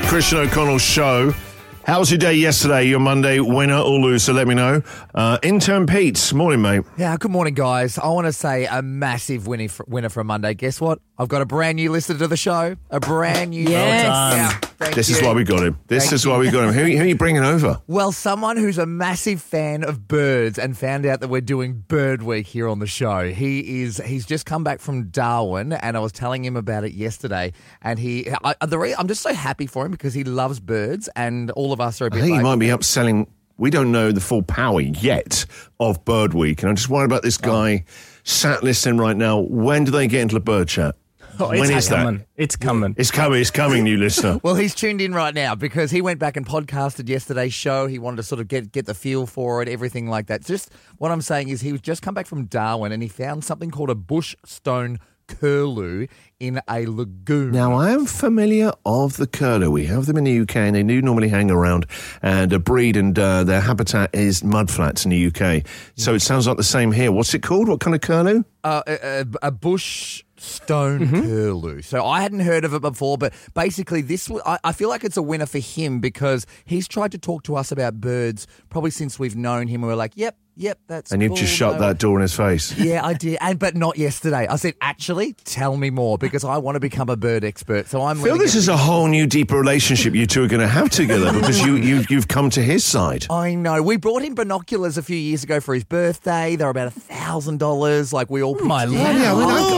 Christian O'Connell Show. How was your day yesterday? Your Monday, winner or loser? Let me know. Intern Pete, morning, mate. Yeah, good morning, guys. I want to say a massive winner for a Monday. Guess what? I've got a brand new listener to the show. A brand new. Yes. This is why we got him. This is why we got him. Who are you bringing over? Well, someone who's a massive fan of birds and found out that we're doing Bird Week here on the show. He's just come back from Darwin, and I was telling him about it yesterday. And I'm just so happy for him because he loves birds, and all of us are a bit. I think like, he might be upselling. We don't know the full power yet of Bird Week, and I'm just worried about this guy sat listening right now. When do they get into the bird chat? When is that? It's coming. It's coming, new listener. Well, he's tuned in right now because he went back and podcasted yesterday's show. He wanted to sort of get the feel for it, everything like that. Just what I'm saying is he was just come back from Darwin and he found something called a bush stone curlew in a lagoon. Now, I am familiar of the curlew. We have them in the UK, and they do normally hang around and breed, and their habitat is mudflats in the UK. So it sounds like the same here. What's it called? What kind of curlew? A bush stone curlew. So I hadn't heard of it before, but basically I feel like it's a winner for him because he's tried to talk to us about birds probably since we've known him. And we're like, yep, that's And you've cool, just shut that door in his face. Yeah, I did, but not yesterday. I said, actually, tell me more because I want to become a bird expert. So I'm. I feel this is a whole new, deeper relationship you two are going to have together because you've come to his side. I know. We brought him binoculars a few years ago for his birthday. They were about $1,000. Like we all. My lord! Yeah,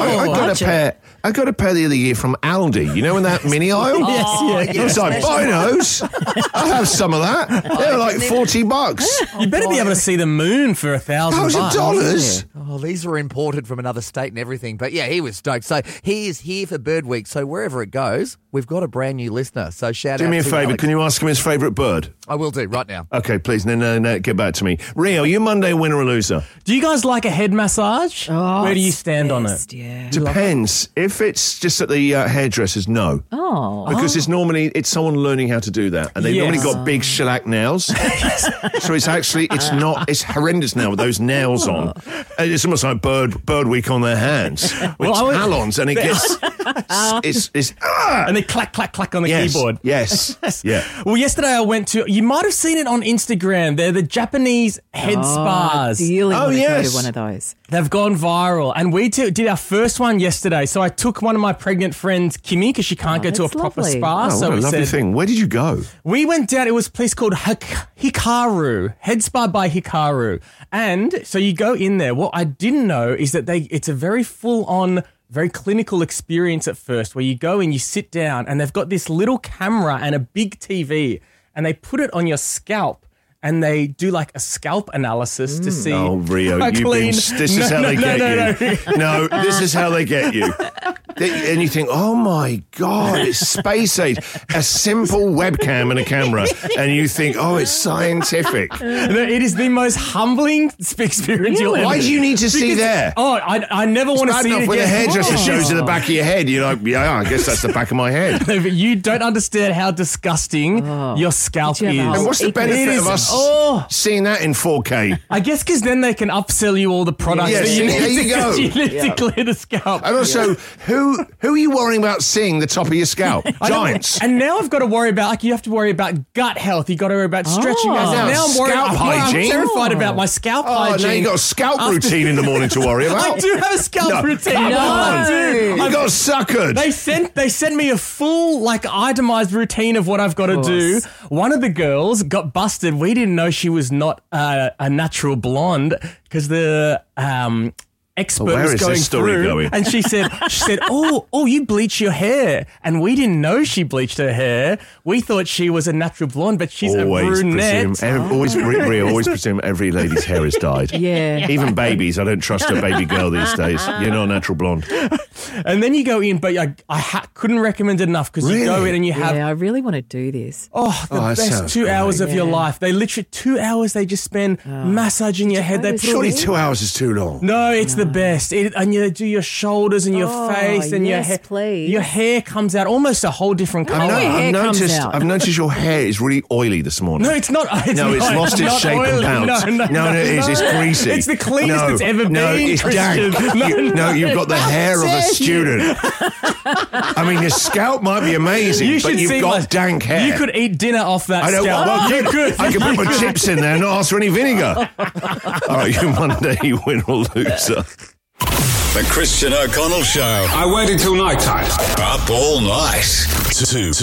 I got a pair the other year from Aldi. You know, in that mini aisle. Yes. It's like binos. I have some of that. They're like $40. You better be able to see the moon for $1,000. $1,000. Oh, these were imported from another state and everything. But yeah, he was stoked. So he is here for Bird Week. So wherever it goes, we've got a brand new listener. So shout out. Do me a to favour. Alex. Can you ask him his favourite bird? I will do right now. Okay, please. Then get back to me. Rio, you Monday winner or loser? Do you guys like a head massage? Oh, Where do you it's stand on best, it? Yeah. Depends. If it's just at the hairdressers, no. Oh. Because it's someone learning how to do that. And they've Yes. normally got big shellac nails. So it's horrendous now with those nails on. And it's almost like bird week on their hands. With talons, and it gets... And they clack, clack, clack on the keyboard. Yes. Yeah. Well, yesterday I went to, you might have seen it on Instagram. They're the Japanese head spas. Dealing Oh, with yes. one of those. They've gone viral. And we did our first one yesterday. So I took one of my pregnant friends, Kimmy, because she can't go to a that's proper lovely. spa. Oh, so what a we lovely said, thing. Where did you go? we went down, it was a place called Hikaru, Head Spa by Hikaru. And so you go in there. What I didn't know is that it's a very full-on, very clinical experience at first where you go and you sit down and they've got this little camera and a big TV and they put it on your scalp and they do like a scalp analysis to see Oh, Rio, how clean. this is how they get you. No, this is how they get you. And you think, oh my God, it's space age. A simple webcam and a camera. And you think, oh, it's scientific. No, it is the most humbling experience you'll ever. Why do you need to see there? Oh, I never want to Bad see it enough again. when the hairdresser shows you the back of your head. You're like, yeah, I guess that's the back of my head. No, but you don't understand how disgusting your scalp Did you is. have And what's the benefit of us seeing that in 4K? I guess because then they can upsell you all the products Yeah, that see, you there need, you go. you need to clear the scalp. And also, who are you worrying about seeing the top of your scalp? I know, Giants. and now I've got to worry about, like, you have to worry about gut health. You got to worry about stretching. Oh. Now I'm worried. Scalp I'm hygiene. terrified about my scalp hygiene. Now you got a scalp routine in the morning to worry about. I do have a scalp No, routine. come I on. do. You got suckered. They sent me a full, like, itemized routine of what I've got to do. One of the girls got busted. We didn't know she was not a natural blonde because the expert Where was is going this story through, going? and she said, oh, you bleach your hair, and we didn't know she bleached her hair. We thought she was a natural blonde, but she's a brunette. Always presume every lady's hair is dyed. Yeah. Even babies. I don't trust a baby girl these days. You're not a natural blonde. And then you go in, but I couldn't recommend it enough because you go Really? in and you have Yeah, I really want to do this. that best sounds 2 hours great. of your life. They literally 2 hours they just spend massaging your head. They put all Surely these- 2 hours is too long. No, it's the best. And you do your shoulders and your face and your yes, hair. please. Your hair comes out almost a whole different color. I've noticed your hair is really oily this morning. No, it's not. It's lost its shape oily. and bounce. No, it is. It's greasy. It's the cleanest it's ever been. No, it's Christian. dank. You've got the hair of a student. I mean, your scalp might be amazing, but you've got dank hair. You could eat dinner off that I know. scalp. Well, You could. I could put my chips in there and not ask for any vinegar. All right, you Monday, you win or loser. The Christian O'Connell Show. I waited till night time. Up all night.